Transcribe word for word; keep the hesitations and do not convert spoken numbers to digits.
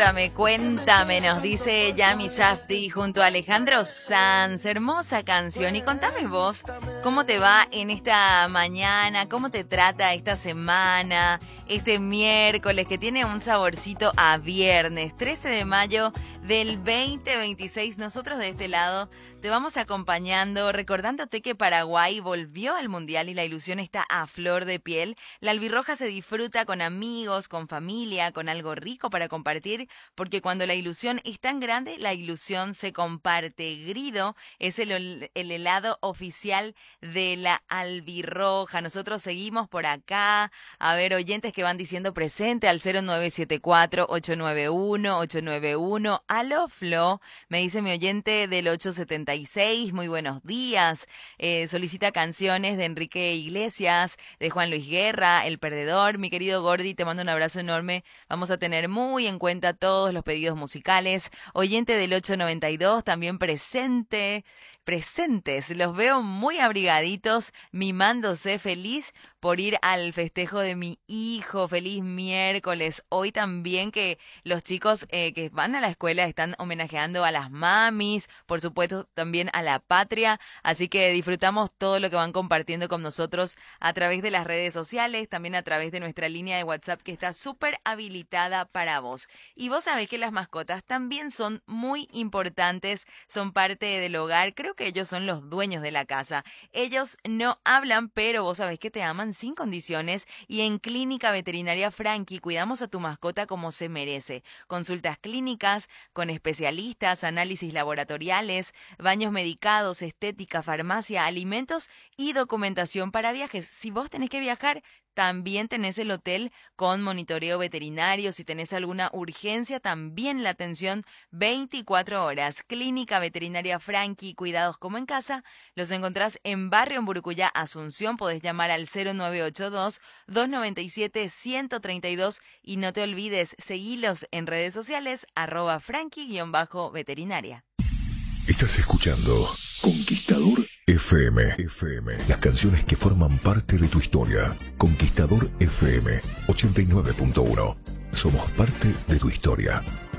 Cuéntame, cuéntame, nos dice Yami Safdie junto a Alejandro Sanz. Hermosa canción. Y contame vos, ¿cómo te va en esta mañana? ¿Cómo te trata esta semana? Este miércoles que tiene un saborcito a viernes, trece de mayo del veinte veintiséis. Nosotros de este lado te vamos acompañando, recordándote que Paraguay volvió al Mundial y la ilusión está a flor de piel. La albirroja se disfruta con amigos, con familia, con algo rico para compartir, porque cuando la ilusión es tan grande, la ilusión se comparte. Grido es el, el helado oficial de la albirroja. Nosotros seguimos por acá. A ver, oyentes que van diciendo presente al cero nueve siete cuatro, ocho nueve uno, ocho nueve uno. Aló, Flo, me dice mi oyente del ocho setenta y seis, muy buenos días. Eh, solicita canciones de Enrique Iglesias, de Juan Luis Guerra, El Perdedor. Mi querido Gordi, te mando un abrazo enorme. Vamos a tener muy en cuenta todos los pedidos musicales. Oyente del ocho noventa y dos, también presente. Presentes, los veo muy abrigaditos, mimándose, feliz por ir al festejo de mi hijo. Feliz miércoles. Hoy también que los chicos eh, que van a la escuela están homenajeando a las mamis, por supuesto también a la patria, así que disfrutamos todo lo que van compartiendo con nosotros a través de las redes sociales, también a través de nuestra línea de WhatsApp que está súper habilitada para vos. Y vos sabés que las mascotas también son muy importantes, son parte del hogar. Creo que ellos son los dueños de la casa. Ellos no hablan, pero vos sabés que te aman sin condiciones, y en Clínica Veterinaria Frankie cuidamos a tu mascota como se merece. Consultas clínicas con especialistas, análisis laboratoriales, baños medicados, estética, farmacia, alimentos y documentación para viajes. Si vos tenés que viajar, también tenés el hotel con monitoreo veterinario. Si tenés alguna urgencia, también la atención veinticuatro horas. Clínica Veterinaria Frankie, cuidados como en casa. Los encontrás en Barrio en Burucuyá, Asunción. Podés llamar al cero nueve ocho dos, dos nueve siete, uno cero tres dos y no te olvides, seguilos en redes sociales, arroba frankie-veterinaria. Estás escuchando Conquistador F M. F M. Las canciones que forman parte de tu historia. Conquistador F M ochenta y nueve punto uno. Somos parte de tu historia.